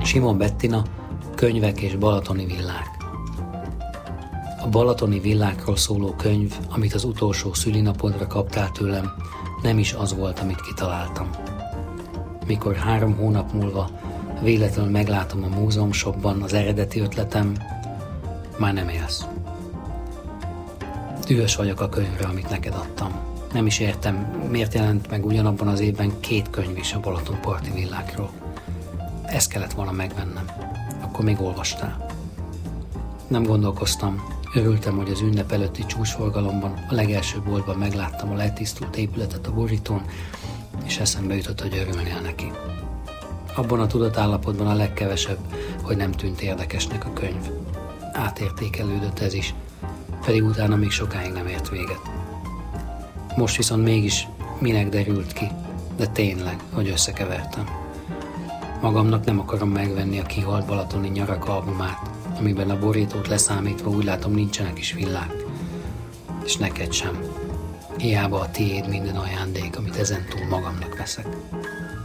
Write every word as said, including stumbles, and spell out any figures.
Simon Bettina, Könyvek és balatoni villák. A balatoni villákról szóló könyv, amit az utolsó szülinapodra kaptál tőlem, nem is az volt, amit kitaláltam. Mikor három hónap múlva véletlenül meglátom a múzeumshopban az eredeti ötletem, már nem élsz. Dühös vagyok a könyvre, amit neked adtam. Nem is értem, miért jelent meg ugyanabban az évben két könyv is a balatonparti villákról. Ezt kellett volna megvennem. Akkor még olvastál. Nem gondolkoztam, örültem, hogy az ünnep előtti csúcsforgalomban a legelső boltban megláttam a letisztult épületet a borítón, és eszembe jutott, hogy örülnél neki. Abban a tudatállapotban a legkevesebb, hogy nem tűnt érdekesnek a könyv. Átértékelődött ez is, pedig utána még sokáig nem ért véget. Most viszont mégis minek derült ki, de tényleg, hogy összekevertem. Magamnak nem akarom megvenni a kihalt balatoni nyarak albumát, amiben a borítót leszámítva úgy látom nincsenek is villák. És neked sem. Hiába a tiéd minden ajándék, amit ezentúl magamnak veszek.